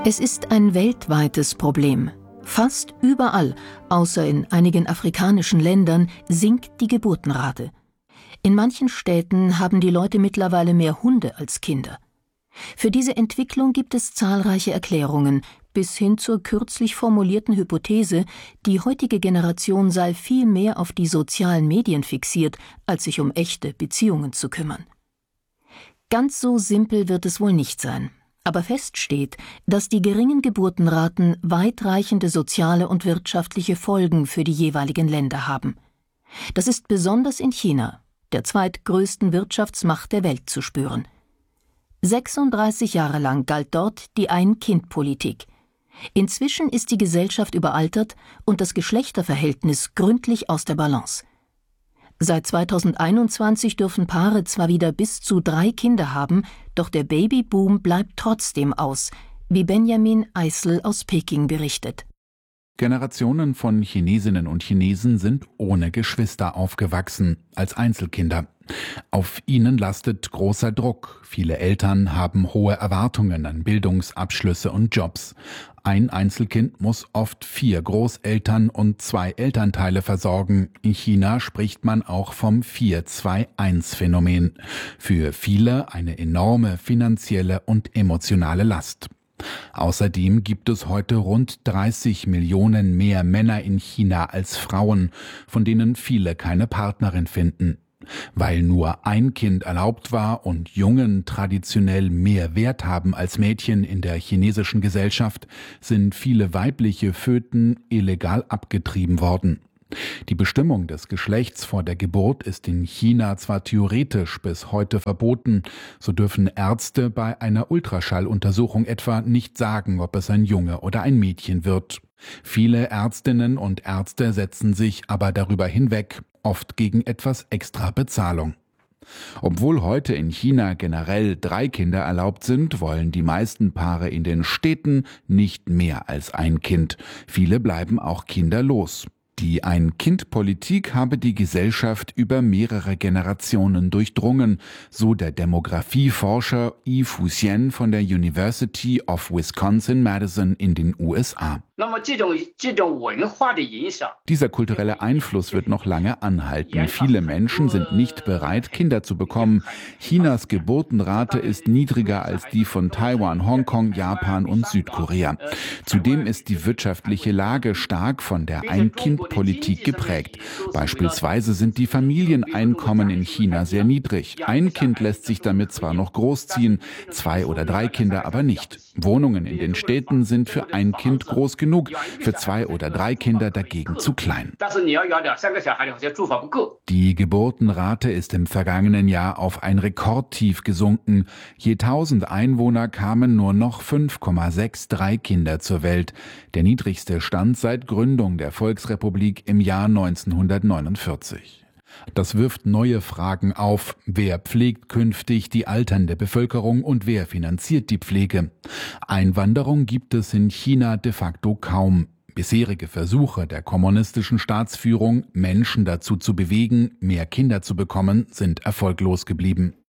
Es ist ein weltweites Problem. Fast überall, außer in einigen afrikanischen Ländern, sinkt die Geburtenrate. In manchen Städten haben die Leute mittlerweile mehr Hunde als Kinder. Für diese Entwicklung gibt es zahlreiche Erklärungen, bis hin zur kürzlich formulierten Hypothese, die heutige Generation sei viel mehr auf die sozialen Medien fixiert, als sich um echte Beziehungen zu kümmern. Ganz so simpel wird es wohl nicht sein. Aber fest steht, dass die geringen Geburtenraten weitreichende soziale und wirtschaftliche Folgen für die jeweiligen Länder haben. Das ist besonders in China, der zweitgrößten Wirtschaftsmacht der Welt, zu spüren. 36 Jahre lang galt dort die Ein-Kind-Politik. Inzwischen ist die Gesellschaft überaltert und das Geschlechterverhältnis gründlich aus der Balance. Seit 2021 dürfen Paare zwar wieder bis zu 3 Kinder haben, doch der Babyboom bleibt trotzdem aus, wie Benjamin Eisel aus Peking berichtet. Generationen von Chinesinnen und Chinesen sind ohne Geschwister aufgewachsen, als Einzelkinder. Auf ihnen lastet großer Druck. Viele Eltern haben hohe Erwartungen an Bildungsabschlüsse und Jobs. Ein Einzelkind muss oft 4 Großeltern und 2 Elternteile versorgen. In China spricht man auch vom 4-2-1-Phänomen. Für viele eine enorme finanzielle und emotionale Last. Außerdem gibt es heute rund 30 Millionen mehr Männer in China als Frauen, von denen viele keine Partnerin finden. Weil nur ein Kind erlaubt war und Jungen traditionell mehr Wert haben als Mädchen in der chinesischen Gesellschaft, sind viele weibliche Föten illegal abgetrieben worden. Die Bestimmung des Geschlechts vor der Geburt ist in China zwar theoretisch bis heute verboten, so dürfen Ärzte bei einer Ultraschalluntersuchung etwa nicht sagen, ob es ein Junge oder ein Mädchen wird. Viele Ärztinnen und Ärzte setzen sich aber darüber hinweg, oft gegen etwas extra Bezahlung. Obwohl heute in China generell 3 Kinder erlaubt sind, wollen die meisten Paare in den Städten nicht mehr als ein Kind. Viele bleiben auch kinderlos. Die Ein-Kind-Politik habe die Gesellschaft über mehrere Generationen durchdrungen, so der Demografieforscher Yi Fuxian von der University of Wisconsin-Madison in den USA. Dieser kulturelle Einfluss wird noch lange anhalten. Viele Menschen sind nicht bereit, Kinder zu bekommen. Chinas Geburtenrate ist niedriger als die von Taiwan, Hongkong, Japan und Südkorea. Zudem ist die wirtschaftliche Lage stark von der Ein-Kind-Politik geprägt. Beispielsweise sind die Familieneinkommen in China sehr niedrig. Ein Kind lässt sich damit zwar noch großziehen, 2 oder 3 Kinder aber nicht. Wohnungen in den Städten sind für ein Kind groß genug, für 2 oder 3 Kinder dagegen zu klein. Die Geburtenrate ist im vergangenen Jahr auf ein Rekordtief gesunken. Je 1000 Einwohner kamen nur noch 5,63 Kinder zur Welt. Der niedrigste Stand seit Gründung der Volksrepublik im Jahr 1949. Das wirft neue Fragen auf. Wer pflegt künftig die alternde Bevölkerung und wer finanziert die Pflege? Einwanderung gibt es in China de facto kaum. Bisherige Versuche der kommunistischen Staatsführung, Menschen dazu zu bewegen, mehr Kinder zu bekommen, sind erfolglos geblieben.